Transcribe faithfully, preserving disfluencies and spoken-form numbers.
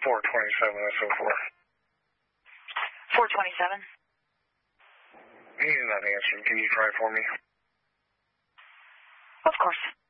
four twenty-seven S O four. four twenty-seven. He's not answering. Can you try for me? Of course.